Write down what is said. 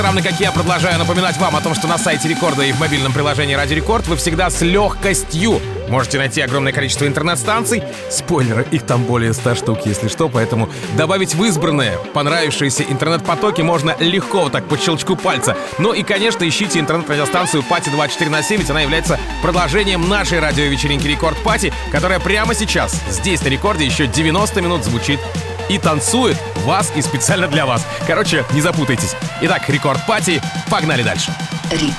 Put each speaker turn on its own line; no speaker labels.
Равно как я продолжаю напоминать вам о том, что на сайте Рекорда и в мобильном приложении Радио Рекорд вы всегда с легкостью можете найти огромное количество интернет-станций. Спойлеры, их там более 100 штук, если что, поэтому добавить в избранные понравившиеся интернет-потоки можно легко, вот так по щелчку пальца. Ну и, конечно, ищите интернет-радиостанцию Пати 24/7, ведь она является продолжением нашей радиовечеринки Рекорд Пати, которая прямо сейчас, здесь на Рекорде, еще 90 минут звучит и танцует вас и специально для вас. Короче, не запутайтесь. Итак, Рекорд Пати, погнали дальше.
Рекорд.